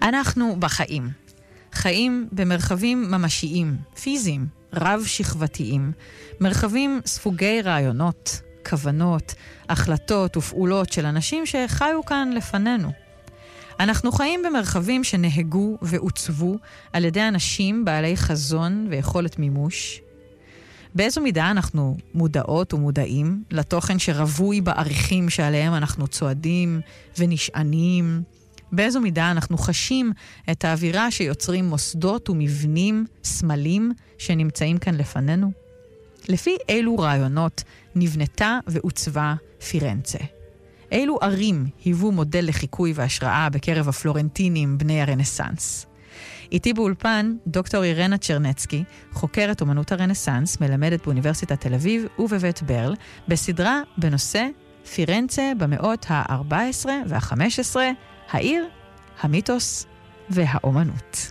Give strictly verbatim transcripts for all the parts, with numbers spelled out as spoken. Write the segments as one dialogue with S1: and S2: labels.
S1: אנחנו בחיים. חיים במרחבים ממשיים, פיזיים, רב-שכבתיים, מרחבים ספוגי רעיונות, כוונות, החלטות ופעולות של אנשים שחיו כאן לפנינו. אנחנו חיים במרחבים שנהגו ועוצבו על ידי אנשים בעלי חזון ויכולת מימוש. באיזו מידה אנחנו מודעות ומודעים לתוכן שרווי בעריכים שעליהם אנחנו צועדים ונשענים? באיזו מידה אנחנו חשים את האווירה שיוצרים מוסדות ומבנים, סמלים שנמצאים כאן לפנינו? לפי אילו רעיונות נבנתה ועוצבה פירנצה? אילו ערים היוו מודל לחיקוי והשראה בקרב הפלורנטינים בני הרנסנס? איתי באולפן דוקטור אירנה צ'רנצקי, חוקרת אומנות הרנסנס, מלמדת באוניברסיטת תל אביב ובבית ברל, בסדרה בנושא פירנצה במאות ה-ארבע עשרה וה-חמש עשרה, העיר, המיתוס והאומנות.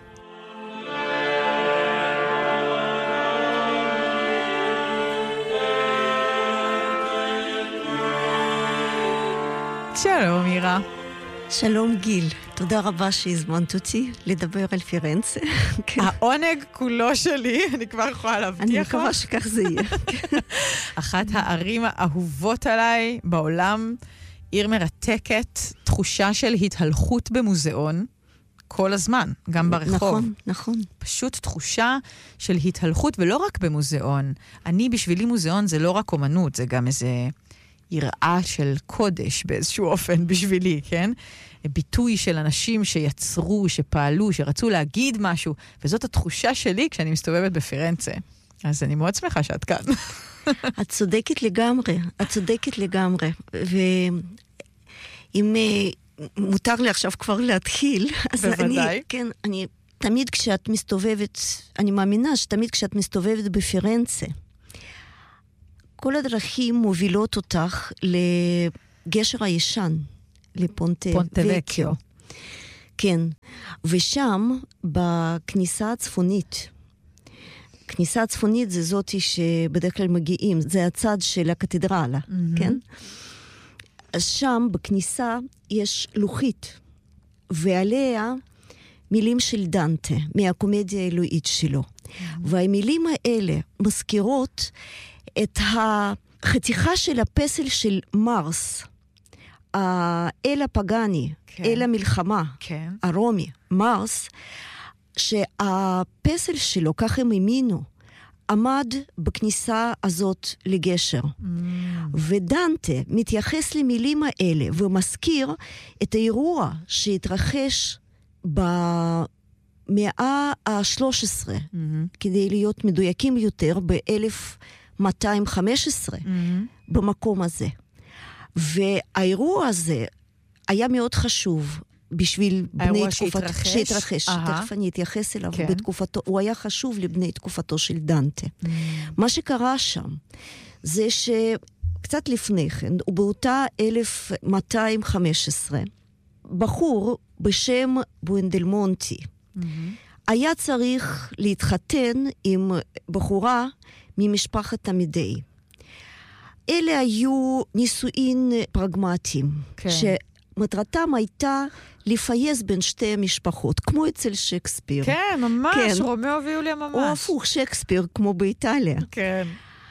S1: שלום אירה.
S2: שלום גיל, תודה רבה שהזמנת אותי לדבר על פירנצה.
S1: העונג כולו שלי, אני כבר יכולה להבטיח.
S2: אני מקווה שכך זה יהיה.
S1: אחת הערים האהובות עליי בעולם, עיר מרתקת, תחושה של התהלכות במוזיאון, כל הזמן, גם ברחוב.
S2: נכון, נכון.
S1: פשוט תחושה של התהלכות, ולא רק במוזיאון. אני, בשבילי מוזיאון זה לא רק אומנות, זה גם איזה יראה של קודש באיזשהו אופן בשבילי, כן? ביטוי של אנשים שיצרו, שפעלו, שרצו להגיד משהו, וזאת התחושה שלי כשאני מסתובבת בפירנצה. אז אני מאוד שמחה שאת כאן.
S2: את צודקת לגמרי, את צודקת לגמרי. ואם מותר לי עכשיו כבר להתחיל, אז אני, כן, אני, תמיד כשאת מסתובבת, אני מאמינה שתמיד כשאת מסתובבת בפירנצה, כל הדרכים מובילות אותך לגשר הישן, לפונטה וקיו. כן, ושם בכניסה הצפונית, כניסה הצפונית זה זאתי שבדרך כלל מגיעים, זה הצד של הקתדרלה, mm-hmm. כן? אז שם בכניסה יש לוחית, ועליה מילים של דנטה, מהקומדיה האלוהית שלו. Mm-hmm. והמילים האלה מזכירות את החתיכה של הפסל של מרס, האל הפגני, כן. אל המלחמה, כן. הרומי, מרס, שהפסל שלו, כך הם האמינו, עמד בכניסה הזאת לגשר. Mm. ודנטה מתייחס למילים האלה ומזכיר את האירוע שהתרחש במאה ה-שלוש עשרה, mm-hmm. כדי להיות מדויקים יותר, ב-אלף מאתיים וחמש עשרה, mm-hmm. במקום הזה. והאירוע הזה היה מאוד חשוב בשביל בני תקופתו, שהתרחש, תכף אני אתייחס אליו כן. בתקופתו, הוא היה חשוב לבני תקופתו של דנטה. Mm. מה שקרה שם, זה שקצת לפני כן, ובאותה אלף מאתיים וחמש עשרה, בחור בשם בואנדלמונטי, mm-hmm. היה צריך להתחתן עם בחורה ממשפחת עמידי. אלה היו נישואין פרגמטיים, כן. שמטרתם הייתה לפייס בין שתי המשפחות, כמו אצל שייקספיר.
S1: כן, ממש, כן. רומאו ויוליה ממש.
S2: או הפוך, שייקספיר, כמו באיטליה.
S1: כן.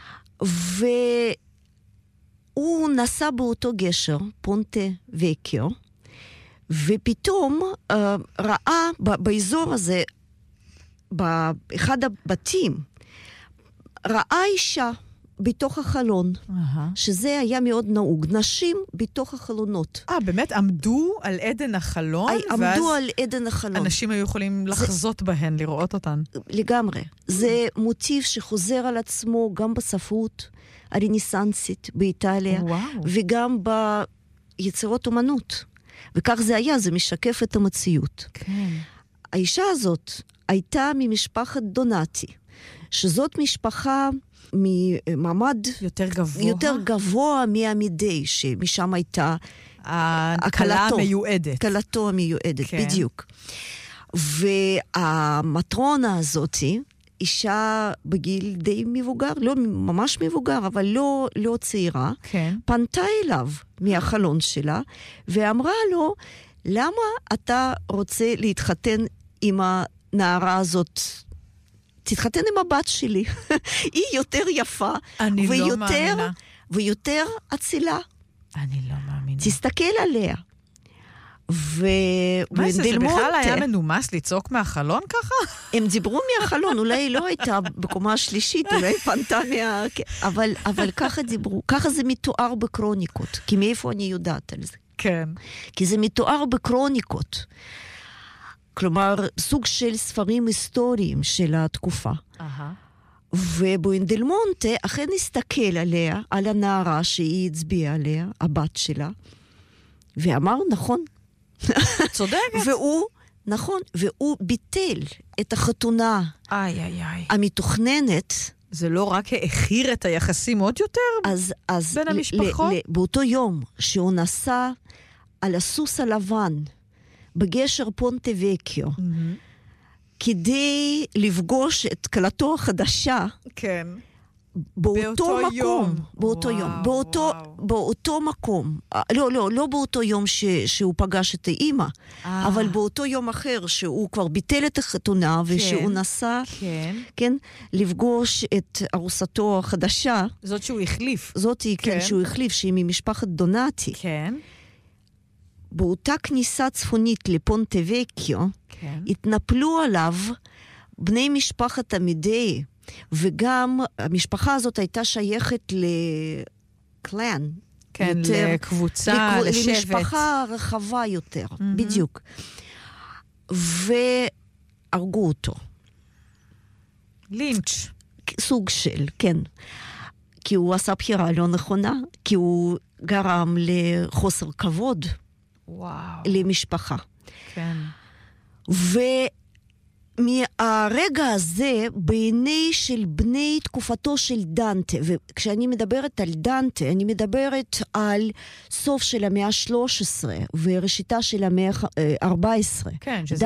S2: והוא נסע באותו גשר, פונטה וקיו, ופתאום uh, ראה ב- באזור הזה, באחד הבתים, ראה אישה בתוך החלון, uh-huh. שזה היה מאוד נהוג, נשים בתוך החלונות.
S1: אה, באמת? עמדו על עדן החלון?
S2: I, עמדו על עדן החלון.
S1: אנשים היו יכולים לחזות זה, בהן, לראות אותן.
S2: לגמרי. זה מוטיב שחוזר על עצמו גם בספרות הרנסנסית באיטליה, וואו. וגם ביצירות אומנות. וכך זה היה, זה משקף את המציאות.
S1: כן.
S2: האישה הזאת הייתה ממשפחת דונטי, שזאת משפחה ממעמד
S1: יותר גבוה,
S2: יותר גבוה מעמידי, שמשם הייתה
S1: הכלה המיועדת.
S2: כלתו המיועדת, כן. בדיוק. והמטרונה הזאת, אישה בגיל די מבוגר, לא ממש מבוגר, אבל לא, לא צעירה,
S1: כן.
S2: פנתה אליו מהחלון שלה, ואמרה לו, למה אתה רוצה להתחתן עם הנערה הזאת? תתחתן עם הבת שלי. היא יותר יפה.
S1: אני
S2: ויותר,
S1: לא מאמינה.
S2: ויותר אצילה.
S1: אני לא מאמינה.
S2: תסתכל עליה. ו...
S1: מה זה, זה בכלל היה מנומס לצעוק מהחלון ככה?
S2: הם דיברו מהחלון, אולי היא לא הייתה בקומה השלישית, אולי פנתה מה... אבל, אבל ככה דיברו, ככה זה מתואר בקרוניקות, כי מאיפה אני יודעת על זה?
S1: כן.
S2: כי זה מתואר בקרוניקות. כלומר, סוג של ספרים היסטוריים של התקופה.
S1: אהה.
S2: ובוינדלמונטה אכן הסתכל עליה, על הנערה שהיא הצביעה עליה, הבת שלה, ואמר, נכון.
S1: צודקת.
S2: והוא, נכון, והוא ביטל את החתונה
S1: איי, איי, איי.
S2: המתוכננת.
S1: זה לא רק האחיר את היחסים עוד יותר
S2: אז, אז
S1: בין המשפחות?
S2: ל, ל, באותו יום שהוא נסע על הסוס הלבן, בגשר פונטה וקיו,
S1: Mm-hmm.
S2: כדי לפגוש את כלתו החדשה,
S1: כן.
S2: באותו
S1: באותו
S2: מקום,
S1: יום.
S2: באותו
S1: וואו,
S2: יום, באותו,
S1: וואו.
S2: באותו מקום, לא, לא, לא באותו יום ש, שהוא פגש את האימא,
S1: אה.
S2: אבל באותו יום אחר שהוא כבר ביטל את החתונה, ושהוא נסע,
S1: כן.
S2: כן, לפגוש את ארוסתו החדשה,
S1: זאת שהוא החליף.
S2: זאתי, כן,
S1: כן.
S2: שהוא החליף, שהיא ממשפחת דונטי.
S1: כן.
S2: באותה כניסה צפונית לפונטה וקיו,
S1: כן.
S2: התנפלו עליו בני משפחת עמידי, וגם המשפחה הזאת הייתה שייכת לקלן.
S1: כן,
S2: יותר,
S1: לקבוצה,
S2: לקב...
S1: לשבט.
S2: למשפחה רחבה יותר,
S1: Mm-hmm.
S2: בדיוק. והרגו אותו.
S1: לינץ'.
S2: סוג של, כן. כי הוא עשה בחירה לא נכונה, כי הוא גרם לחוסר כבוד.
S1: וואו.
S2: למשפחה.
S1: כן.
S2: ומהרגע הזה, בעיני של בני תקופתו של דנטה, וכשאני מדברת על דנטה, אני מדברת על סוף של המאה ה-שלוש עשרה, וראשיתה של המאה ה-ארבע עשרה.
S1: כן, שזה